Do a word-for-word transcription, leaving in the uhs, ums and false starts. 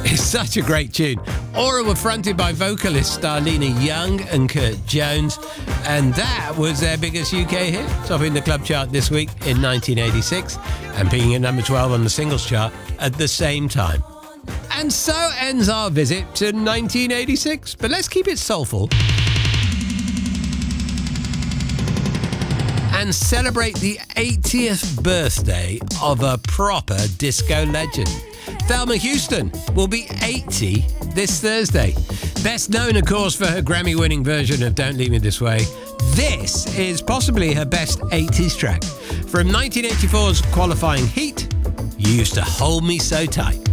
It's such a great tune. Aura were fronted by vocalists Starlina Young and Kurt Jones, and that was their biggest U K hit, topping the club chart this week in nineteen eighty-six and peaking at number twelve on the singles chart at the same time. And so ends our visit to nineteen eighty-six, but let's keep it soulful and celebrate the eightieth birthday of a proper disco legend. Thelma Houston will be eighty this Thursday. Best known, of course, for her Grammy-winning version of Don't Leave Me This Way, this is possibly her best eighties track. From nineteen eighty-four's qualifying Heat, You Used to Hold Me So Tight.